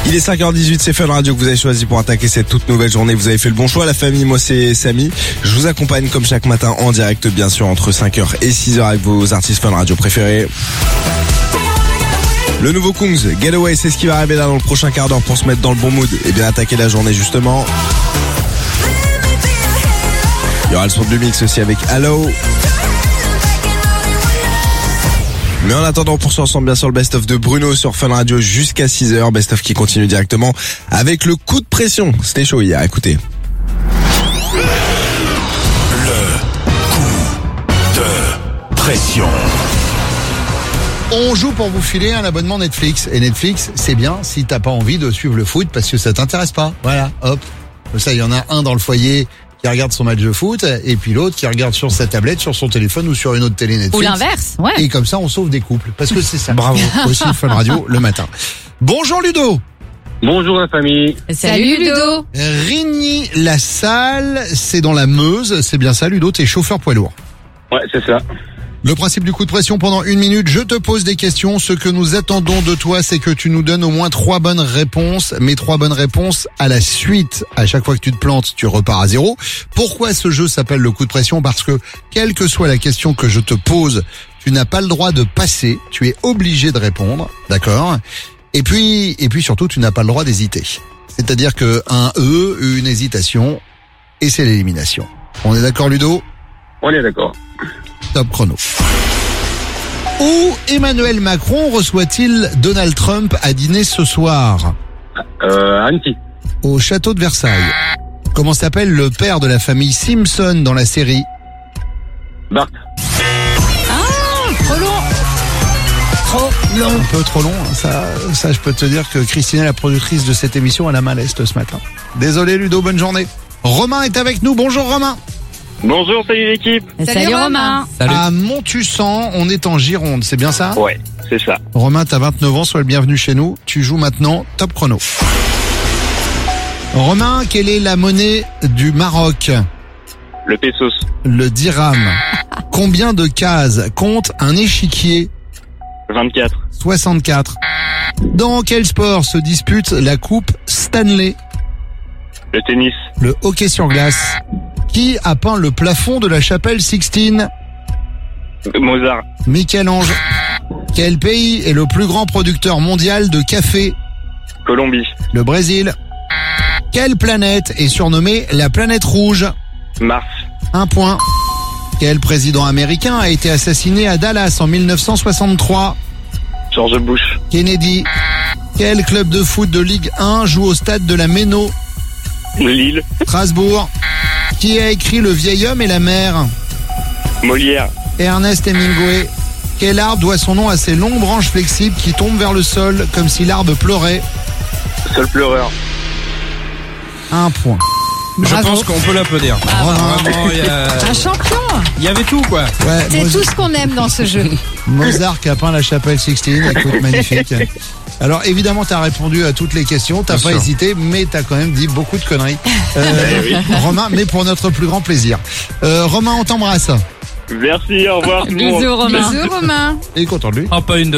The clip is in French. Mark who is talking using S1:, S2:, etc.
S1: Il est 5h18, c'est Fun Radio que vous avez choisi pour attaquer cette toute nouvelle journée. Vous avez fait le bon choix, la famille. Moi, c'est Samy. Je vous accompagne comme chaque matin en direct, bien sûr, entre 5h et 6h avec vos artistes Fun Radio préférés. Le nouveau Kungs, Getaway, c'est ce qui va arriver là dans le prochain quart d'heure pour se mettre dans le bon mood et bien attaquer la journée justement. Il y aura le son du mix aussi avec Hello. Mais en attendant, on poursuit ensemble bien sûr le best-of de Bruno sur Fun Radio jusqu'à 6h. Best-of qui continue directement avec le coup de pression. C'était chaud hier, écoutez.
S2: Le coup de pression.
S3: On joue pour vous filer un abonnement Netflix. Et Netflix, c'est bien si t'as pas envie de suivre le foot parce que ça t'intéresse pas. Voilà, hop. Comme ça, il y en a un dans le foyer qui regarde son match de foot et puis l'autre qui regarde sur sa tablette, sur son téléphone ou sur une autre télé Netflix.
S4: Ou l'inverse, ouais.
S3: Et comme ça, on sauve des couples. Parce que c'est ça.
S1: Bravo.
S3: Aussi Fun Radio le matin. Bonjour Ludo.
S5: Bonjour la famille.
S4: Salut Ludo.
S3: Rigny-la-Salle, c'est dans la Meuse. C'est bien ça Ludo, t'es chauffeur poids lourd.
S5: Ouais, c'est ça.
S3: Le principe du coup de pression, pendant 1 minute, je te pose des questions. Ce que nous attendons de toi, c'est que tu nous donnes au moins 3 bonnes réponses. Mais 3 bonnes réponses à la suite. À chaque fois que tu te plantes, tu repars à 0. Pourquoi ce jeu s'appelle le coup de pression? Parce que, quelle que soit la question que je te pose, tu n'as pas le droit de passer. Tu es obligé de répondre. D'accord? Et puis surtout, tu n'as pas le droit d'hésiter. C'est-à-dire que une hésitation, et c'est l'élimination. On est d'accord, Ludo?
S5: On est d'accord.
S3: Top chrono. Où Emmanuel Macron reçoit-il Donald Trump à dîner ce soir?
S5: Annecy.
S3: Au château de Versailles. Comment s'appelle le père de la famille Simpson dans la série?
S5: Bart.
S4: Trop long.
S3: Un peu trop long. Ça, je peux te dire que Christina, la productrice de cette émission, elle a mal à l'est ce matin. Désolé Ludo, bonne journée. Romain est avec nous. Bonjour Romain.
S5: Bonjour, salut l'équipe.
S4: Salut Romain.
S3: À Montussan, on est en Gironde, c'est bien ça?
S5: Ouais, c'est ça.
S3: Romain, t'as 29 ans, sois le bienvenu chez nous. Tu joues maintenant top chrono. Romain, quelle est la monnaie du Maroc?
S5: Le pesos.
S3: Le dirham. Combien de cases compte un échiquier?
S5: 24.
S3: 64. Dans quel sport se dispute la coupe Stanley?
S5: Le tennis.
S3: Le hockey sur glace. Qui a peint le plafond de la chapelle Sixtine?
S5: Mozart.
S3: Michel-Ange. Quel pays est le plus grand producteur mondial de café?
S5: Colombie.
S3: Le Brésil. Quelle planète est surnommée la planète rouge?
S5: Mars.
S3: 1 point. Quel président américain a été assassiné à Dallas en 1963?
S5: George Bush.
S3: Kennedy. Quel club de foot de Ligue 1 joue au stade de la Méno?
S5: Lille.
S3: Strasbourg. Qui a écrit Le vieil homme et la mer?
S5: Molière.
S3: Ernest Hemingway. Quel arbre doit son nom à ses longues branches flexibles qui tombent vers le sol comme si l'arbre pleurait?
S5: Seul pleureur.
S3: 1 point.
S1: Je
S4: Bravo.
S1: pense qu'on peut l'applaudir. Vraiment,
S4: Un champion.
S1: il y avait tout quoi.
S3: Ouais,
S4: C'est tout ce qu'on aime dans ce jeu.
S3: Mozart qui a peint la chapelle Sixtine. Écoute, magnifique. Alors évidemment, t'as répondu à toutes les questions, t'as
S1: Bien
S3: pas
S1: sûr.
S3: hésité, mais t'as quand même dit beaucoup de conneries.
S5: oui.
S3: Romain, mais pour notre plus grand plaisir. Romain, on t'embrasse.
S5: Merci, au revoir tout le monde.
S4: Bisous Romain.
S3: Il est content de lui.
S1: Ah, pas une